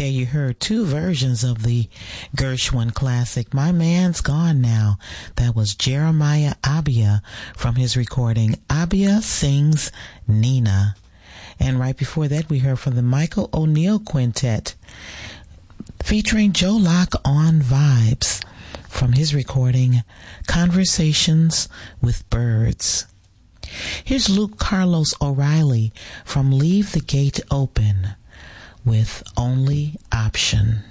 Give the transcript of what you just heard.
There you heard two versions of the Gershwin classic, My Man's Gone Now. That was Jeremiah Abia from his recording, Abia Sings Nina. And right before that, we heard from the Michael O'Neill Quintet, featuring Joe Locke on Vibes, from his recording, Conversations with Birds. Here's Luke Carlos O'Reilly from Leave the Gate Open with Only Option.